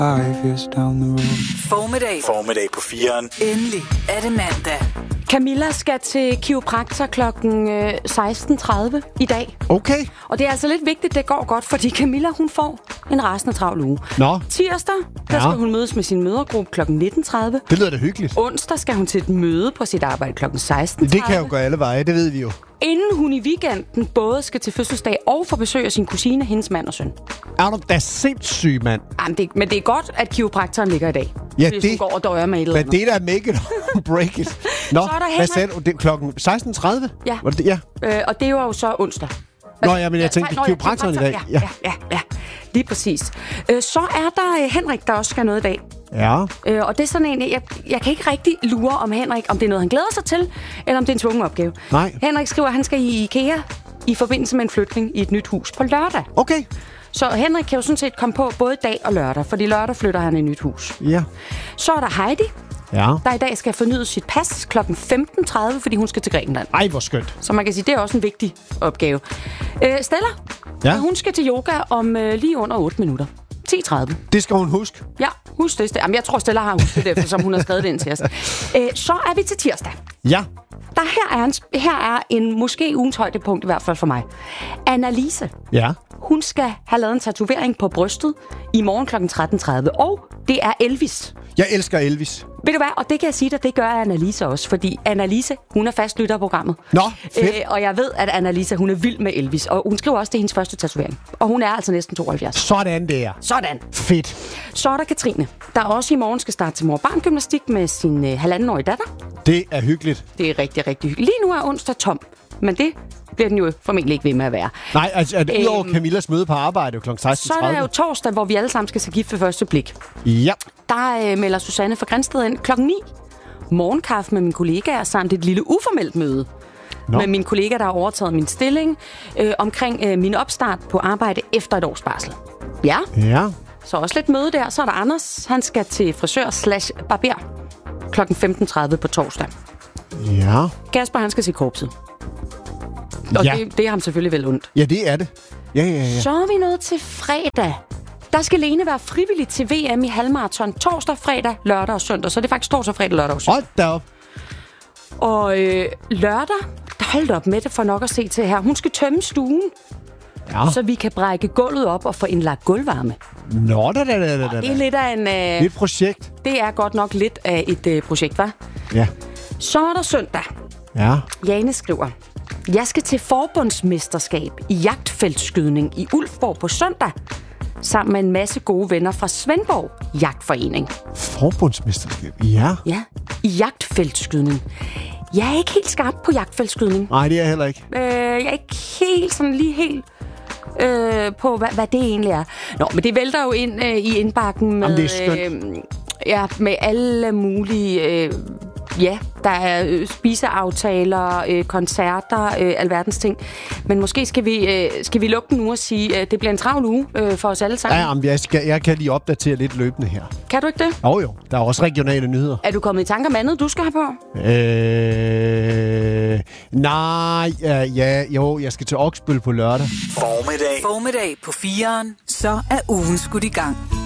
5 years down the road. Formiddag på 4'eren. Endelig er det mandag. Camilla skal til kiropraktor klokken 16.30 i dag. Okay. Og det er altså lidt vigtigt, det går godt, fordi Camilla, hun får en rasende travl uge. Nå. Tirsdag, der skal hun mødes med sin mødergruppe klokken 19.30. Det lyder da hyggeligt. Onsdag skal hun til et møde på sit arbejde klokken 16.30. Det kan jo gå alle veje, det ved vi jo. Inden hun i weekenden både skal til fødselsdag og få besøg af sin kusine, hendes mand og søn. Er du da sindssyg, mand? Men det er godt, at kiropraktoren ligger i dag. Ja, hvis det hun går og døjer med et eller andet. Men det der make it or break it. Nå, Så er der hvad sagde du? Det er klokken 16.30? Ja. Var det, ja. Og det er jo så onsdag. Nå, ja, men jeg tænkte kiropraktoren i dag. Ja. Lige præcis. Så er der Henrik, der også skal noget i dag. Ja. Og det er sådan en, jeg kan ikke rigtig lure om Henrik, om det er noget, han glæder sig til, eller om det er en tvungen opgave. Nej. Henrik skriver, at han skal i IKEA i forbindelse med en flytning i et nyt hus på lørdag. Okay. Så Henrik kan jo sådan set komme på både dag og lørdag, fordi lørdag flytter han i et nyt hus. Ja. Så er der Heidi, Ja. der i dag skal fornyde sit pas klokken 15.30, fordi hun skal til Grækenland. Ej, hvor skønt. Så man kan sige, det er også en vigtig opgave. Stella, Ja. hun skal til yoga om lige under 8 minutter. 10.30. Det skal hun huske. Ja, husk det. Jamen, jeg tror, Stella har husket det, eftersom hun har skrevet det ind til os. Så er vi til tirsdag. Ja. Her er en måske ugens højdepunkt, i hvert fald for mig. Annalise. Ja. Hun skal have lavet en tatovering på brystet i morgen kl. 13.30. Og det er Elvis. Jeg elsker Elvis. Ved du hvad? Og det kan jeg sige dig, det gør Annalise også. Fordi Annalise, hun er fast lytter af programmet. Nå, fedt. Og jeg ved, at Annalise, hun er vild med Elvis. Og hun skriver også, det er hendes første tatovering. Og hun er altså næsten 72. Sådan der. Sådan. Fedt. Så er der Katrine, der også i morgen skal starte til mor-barn-gymnastik med sin 1,5-årige datter. Det er hyggeligt. Det er rigtig, rigtig hyggeligt. Lige nu er onsdag tom, men det bliver den jo formentlig ikke ved med at være. Nej, altså er det udover Camillas møde på arbejde kl. 16.30? Så er der jo torsdag, hvor vi alle sammen skal se gift ved første blik. Ja. Der melder Susanne fra Grænsted ind klokken 9. Morgenkaffe med mine kollegaer samt et lille uformelt møde. Med min kollega, der har overtaget min stilling omkring min opstart på arbejde efter et års barsel. Ja. Ja. Så også lidt møde der. Så er der Anders. Han skal til frisør/barber klokken 15.30 på torsdag. Ja. Kasper, han skal se korpset. Og Ja. det er ham selvfølgelig vel ondt. Ja, det er det. Ja. Så er vi nået til fredag. Der skal Lene være frivillig til VM i halvmarathon torsdag, fredag, lørdag og søndag. Så det er faktisk torsdag, fredag, lørdag og søndag. Hold da op. Og lørdag, der holdt op med det for nok at se til her. Hun skal tømme stuen, så vi kan brække gulvet op og få indlagt gulvvarme. Nå, da. Det er lidt af en... Det er et projekt. Det er godt nok lidt af et projekt, hva'? Ja. Så er der søndag. Ja. Jane skriver, jeg skal til forbundsmesterskab i jagtfeltskydning i Ulfborg på søndag, sammen med en masse gode venner fra Svendborg Jagtforening. Forbundsmesterskab? Ja. Ja, i jagtfeltskydning. Jeg er ikke helt skarp på jagtfeltskydning. Nej, det er jeg heller ikke. Jeg er ikke helt sådan lige helt på, hvad det egentlig er. Nå, men det vælter jo ind i indbakken med, jamen, det er skønt. med alle mulige... der er spiseaftaler, koncerter, alverdens ting. Men måske skal vi lukke den nu og sige, at det bliver en travl uge for os alle sammen. Ja, jamen, jeg kan lige opdatere lidt løbende her. Kan du ikke det? Jo. Der er også regionale nyheder. Er du kommet i tanker om andet, du skal have på? Nej, jeg skal til Oksbøl på lørdag. Formiddag Formiddag på 4'eren. Så er ugen skudt i gang.